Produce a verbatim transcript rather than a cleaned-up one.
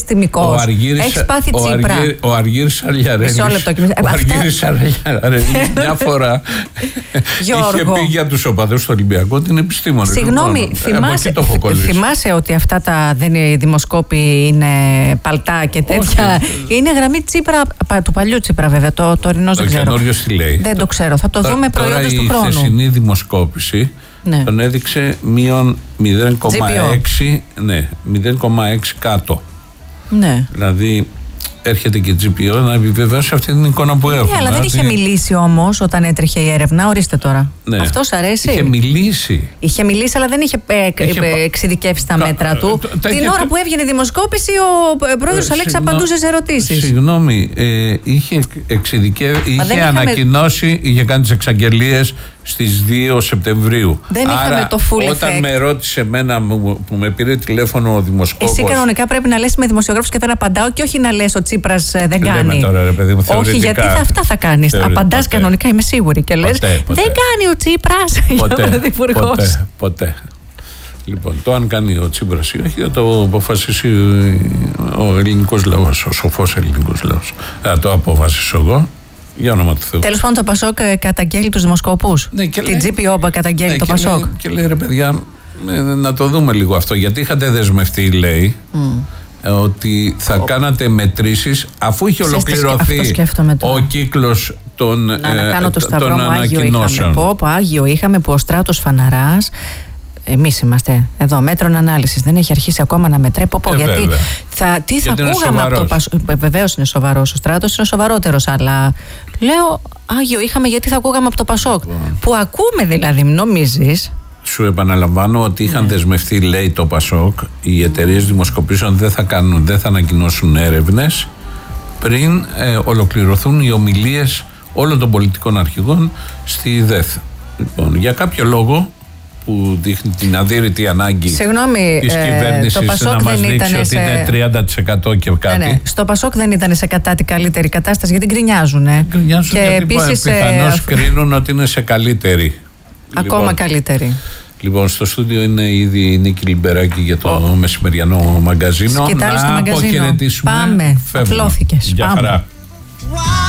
συστημικός. Έχεις πάθει Τσίπρα. Ο Αργύρης Σαριαρέλης. Ο Αργύρης Σαριαρέλης μια φορά είχε πει για τους οπαδούς του Ολυμπιακού ότι είναι επιστήμονες. Συγγνώμη, θυμάσαι, θυμάσαι ότι αυτά τα δεν είναι, οι δημοσκόποι είναι παλτά και τέτοια? Όχι. Είναι γραμμή Τσίπρα, του παλιού Τσίπρα βέβαια, το τωρινός δεν ξέρω. Τι λέει. Δεν το ξέρω, θα το δούμε προϊόντος του χρόνου. Η χθεσινή δημοσκόπηση ναι. τον έδειξε μείον μηδέν κόμμα έξι, ναι, μηδέν κόμμα έξι κάτω. Ναι. Δηλαδή έρχεται και τζι πι ο να επιβεβαιώσει αυτή την εικόνα που έχουμε. Ναι, αλλά δεν είχε μιλήσει όμως όταν έτρεχε η έρευνα. Ορίστε τώρα. Ναι. Αυτός αρέσει. Είχε μιλήσει. Είχε μιλήσει, αλλά δεν είχε, ε, είχε εξειδικεύσει τα, τα μέτρα του. Τα, τα, την είχε... ώρα που έβγαινε η δημοσκόπηση, ο πρόεδρος ε, Αλέξη απαντούσε σε ερωτήσεις. Συγγνώμη, ε, είχε εξειδικεύσει, είχε είχαμε... ανακοινώσει, είχε κάνει τις εξαγγελίες στις δύο Σεπτεμβρίου. Δεν Άρα, είχαμε το full όταν effect. με ρώτησε εμένα που με πήρε τηλέφωνο ο δημοσκόπος. Εσύ κανονικά πρέπει να λες με δημοσιογράφους και δεν απαντάω και όχι να λες ο Τσίπρας δεν τι κάνει. Τώρα, ρε, παιδί μου, όχι, γιατί θα, αυτά θα κάνεις. Απαντάς κανονικά, είμαι σίγουρη. Και λες δεν κάνει ο Τσίπρας. Ποτέ, ποτέ, ποτέ. Λοιπόν, το αν κάνει ο Τσίπρας ή όχι θα το αποφασίσει ο ελληνικός λαός, ο σοφός ελληνικός λαός. Θα το αποφασίσω εγώ. Για όνομα του Θεού. Τέλος πάντων, το Πασόκ καταγγέλει τους δημοσκόπους. Ναι, την λέει, τζι πι ο καταγγέλει ναι, το και Πασόκ. Λέει, και λέει ρε παιδιά, να το δούμε λίγο αυτό. Γιατί είχατε δεσμευτεί, λέει, mm. ότι θα oh. κάνατε μετρήσεις αφού είχε ολοκληρωθεί ο κύκλος των, να ανακάνω ε, το σταυρό των μου, ανακοινώσεων. Άγιο είχαμε. Πω, πω, Άγιο είχαμε που ο Στράτος Φαναράς. Εμείς είμαστε εδώ, μέτρων ανάλυσης. Δεν έχει αρχίσει ακόμα να μετράει. Πω, πω, ε, γιατί θα, τι γιατί θα ακούγαμε από το Πασόκ. Βεβαίως είναι σοβαρός. Ο Στράτος είναι σοβαρότερος. Αλλά λέω, Άγιο είχαμε γιατί θα ακούγαμε από το Πασόκ. Mm. Που ακούμε δηλαδή, νομίζεις. Σου επαναλαμβάνω ότι είχαν ναι. δεσμευτεί, λέει το Πασόκ, οι εταιρείες δημοσκοπήσεων δεν θα κάνουν, δεν θα ανακοινώσουν έρευνες πριν ε, ολοκληρωθούν οι ομιλίες όλων των πολιτικών αρχηγών στη ΔΕΘ. Λοιπόν, για κάποιο λόγο που δείχνει την αδύρυτη ανάγκη Συγγνώμη, της ε, κυβέρνησης να μας δείξει ότι σε... είναι τριάντα τοις εκατό και κάτι. Ναι, ναι. Στο Πασόκ δεν ήταν σε κατά την καλύτερη κατάσταση γιατί γκρινιάζουν. Ε. Γκρινιάζουν και γιατί επίσης, πιθανώς ε... κρίνουν ότι είναι σε καλύτερη. Ακόμα λοιπόν, καλύτερη. Λοιπόν, στο στούντιο είναι ήδη η Νίκη Λιμπεράκη για το oh. μεσημεριανό μαγκαζίνο. Σκητάλη στο μαγκαζίνο. Αποχαιρετήσουμε. Πάμε. Απλώθηκες. Γεια χαρά.